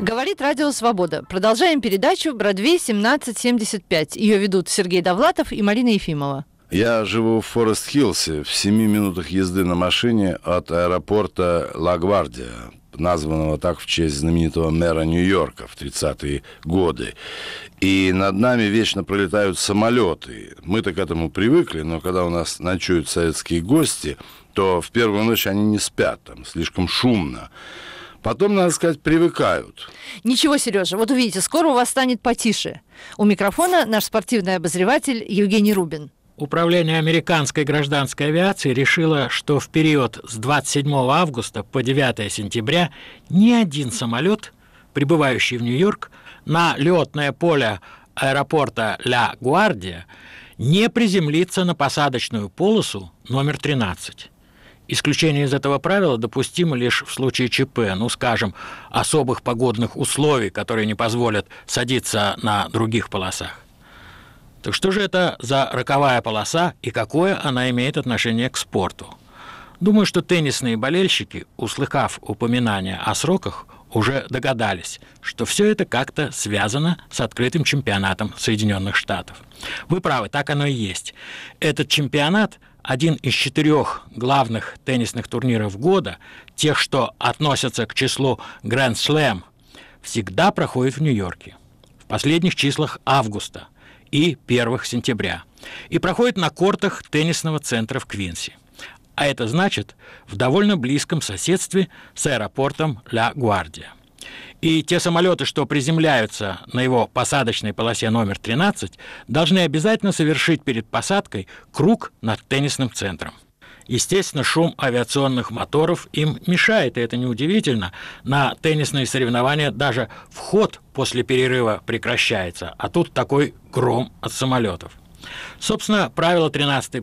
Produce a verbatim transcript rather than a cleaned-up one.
Говорит Радио Свобода. Продолжаем передачу «Бродвей семнадцать семьдесят пять». Ее ведут Сергей Довлатов и Марина Ефимова. Я живу в Форест-Хиллсе, в семи минутах езды на машине от аэропорта Ла-Гвардия, названного так в честь знаменитого мэра Нью-Йорка в тридцатые годы. И над нами вечно пролетают самолеты. Мы-то к этому привыкли, но когда у нас ночуют советские гости, то в первую ночь они не спят, там слишком шумно. Потом, надо сказать, привыкают. Ничего, Сережа, вот увидите, скоро у вас станет потише. У микрофона наш спортивный обозреватель Евгений Рубин. Управление американской гражданской авиации решило, что в период с двадцать седьмого августа по девятое сентября ни один самолет, прибывающий в Нью-Йорк, на летное поле аэропорта Ла-Гвардия не приземлится на посадочную полосу номер тринадцать. Исключение из этого правила допустимо лишь в случае ЧП, ну, скажем, особых погодных условий, которые не позволят садиться на других полосах. Так что же это за роковая полоса и какое она имеет отношение к спорту? Думаю, что теннисные болельщики, услыхав упоминания о сроках, уже догадались, что все это как-то связано с открытым чемпионатом Соединенных Штатов. Вы правы, так оно и есть. Этот чемпионат – один из четырех главных теннисных турниров года, тех, что относятся к числу Grand Slam, всегда проходит в Нью-Йорке в последних числах августа и первых сентября, и проходит на кортах теннисного центра в Квинси. А это значит в довольно близком соседстве с аэропортом Ла-Гвардия. И те самолеты, что приземляются на его посадочной полосе номер тринадцать, должны обязательно совершить перед посадкой круг над теннисным центром. Естественно, шум авиационных моторов им мешает, и это неудивительно. На теннисные соревнования даже вход после перерыва прекращается, а тут такой гром от самолетов. Собственно, правила тринадцатой